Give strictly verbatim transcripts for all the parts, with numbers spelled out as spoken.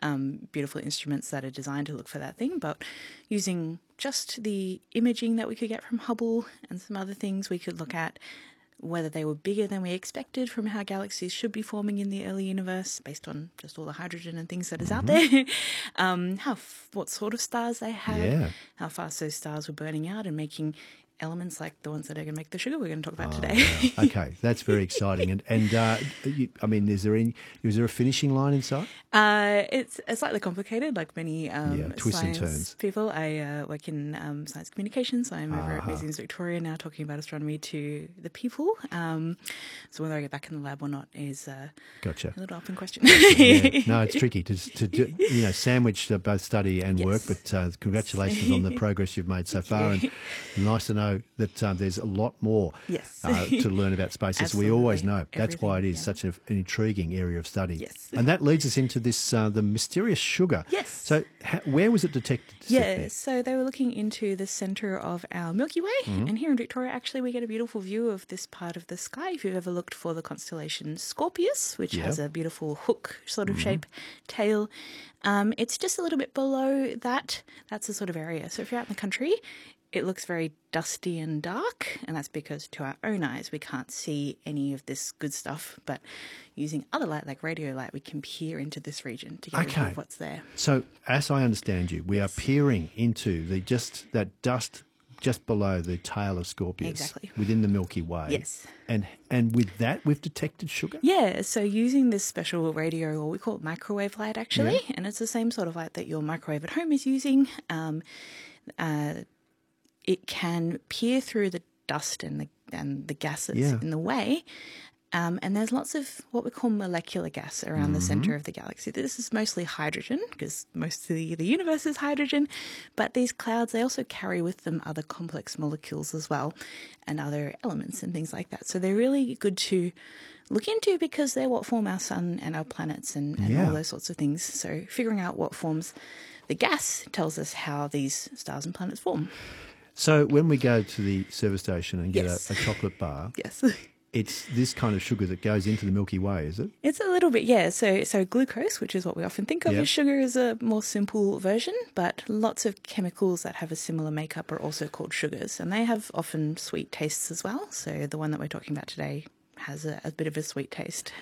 um, beautiful instruments that are designed to look for that thing. But using just the imaging that we could get from Hubble and some other things, we could look at whether they were bigger than we expected from how galaxies should be forming in the early universe based on just all the hydrogen and things that is out there, um, how what sort of stars they had, Yeah. how fast those stars were burning out and making elements like the ones that are going to make the sugar we're going to talk about Oh, today. wow. Okay, that's very exciting. And and uh, you, I mean, is there any? Is there a finishing line inside? Uh, it's, it's slightly complicated, like many um, Yeah, twists and science turns. people. I uh, work in um, science communications. So I'm over at Uh-huh. Museums Victoria now talking about astronomy to the people. Um, so whether I get back in the lab or not is uh, Gotcha. a little open question. Yeah. No, it's tricky to to do, you know sandwich uh, both study and Yes. work. But uh, congratulations on the progress you've made so far, and nice to know that uh, there's a lot more Yes. uh, to learn about space, as we always Absolutely. know. That's why it Everything, is yeah. such a, an intriguing area of study. Yes. And that leads us into this uh, the mysterious sugar. Yes. So ha- where was it detected? Yeah, so they were looking into the centre of our Milky Way, Mm-hmm. and here in Victoria, actually, we get a beautiful view of this part of the sky. If you've ever looked for the constellation Scorpius, which Yeah. has a beautiful hook sort of shape tail, um, it's just a little bit below that. That's the sort of area. So if you're out in the country, it looks very dusty and dark, and that's because to our own eyes we can't see any of this good stuff. But using other light, like radio light, we can peer into this region to get a view Okay. of what's there. So, as I understand you, we are peering into the just that dust just below the tail of Scorpius, Exactly. within the Milky Way. Yes. And and with that, we've detected sugar. Yeah, so using this special radio, or we call it microwave light actually, and it's the same sort of light that your microwave at home is using. Um, uh, it can peer through the dust and the and the gas that's Yeah. in the way. Um, and there's lots of what we call molecular gas around the centre of the galaxy. This is mostly hydrogen, because most of the, the universe is hydrogen. But these clouds, they also carry with them other complex molecules as well, and other elements and things like that. So they're really good to look into because they're what form our sun and our planets and, and Yeah. all those sorts of things. So figuring out what forms the gas tells us how these stars and planets form. So when we go to the service station and get Yes. a, a chocolate bar, Yes. it's this kind of sugar that goes into the Milky Way, is it? It's a little bit, yeah. So, so glucose, which is what we often think of Yep. as sugar, is a more simple version, but lots of chemicals that have a similar makeup are also called sugars, and they have often sweet tastes as well. So the one that we're talking about today has a, a bit of a sweet taste.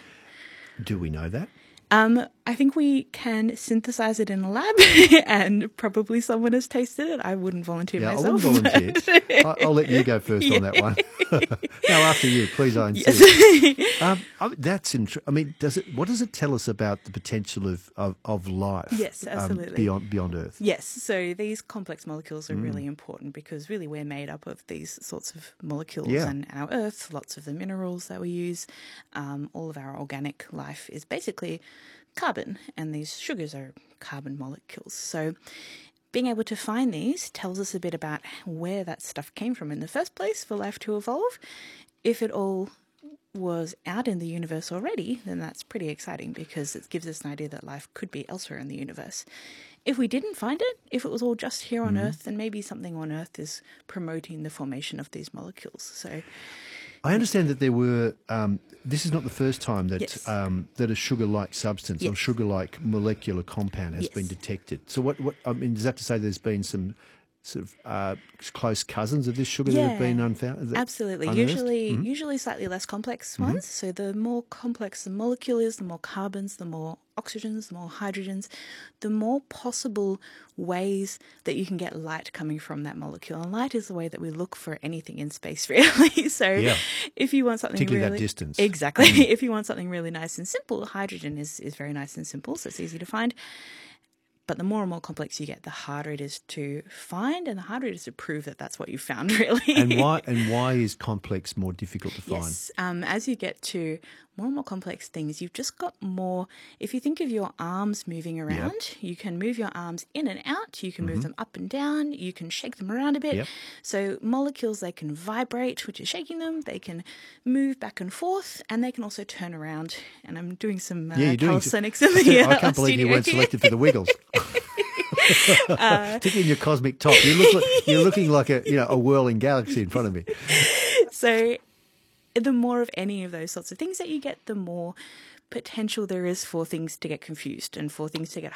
Do we know that? Um, I think we can synthesize it in a lab, and probably someone has tasted it. I wouldn't volunteer Yeah, myself. I wouldn't volunteer. but- I- I'll let you go first on that one. No, after you, please. I insist. Yes. Um, I- that's int- I mean, does it? What does it tell us about the potential of of, of life? Yes, um, absolutely. beyond beyond Earth. Yes, so these complex molecules are Mm. really important because really we're made up of these sorts of molecules, Yeah. and our Earth, lots of the minerals that we use, um, all of our organic life is basically carbon, and these sugars are carbon molecules. So being able to find these tells us a bit about where that stuff came from in the first place for life to evolve. If it all was out in the universe already, then that's pretty exciting because it gives us an idea that life could be elsewhere in the universe. If we didn't find it, if it was all just here on Earth, then maybe something on Earth is promoting the formation of these molecules. So, I understand that there were. Um, this is not the first time that Yes. um, that a sugar-like substance or Yes. sugar-like molecular compound has Yes. been detected. So, what? What? I mean, is that to say there's been some sort of uh, close cousins of this sugar that have been Yeah, unfound? that- absolutely. unearthed? Usually, usually slightly less complex ones. So the more complex the molecule is, the more carbons, the more oxygens, the more hydrogens, the more possible ways that you can get light coming from that molecule. And light is the way that we look for anything in space, really. So Yeah. if you want something Particularly that really distance. exactly, if you want something really nice and simple, hydrogen is is very nice and simple, so it's easy to find. But the more and more complex you get, the harder it is to find, and the harder it is to prove that that's what you found, really. And why? And why is complex more difficult to find? Yes, um, as you get to more and more complex things, you've just got more. If you think of your arms moving around, you can move your arms in and out, you can move them up and down, you can shake them around a bit. Yep. So molecules, they can vibrate, which is shaking them, they can move back and forth, and they can also turn around. And I'm doing some uh, Yeah, you're doing- calisthenics in I the uh, I can't believe you studio weren't here. selected for the Wiggles. Particularly in your cosmic top, you look like, you're looking like a you know a whirling galaxy in front of me. So the more of any of those sorts of things that you get, the more potential there is for things to get confused and for things to get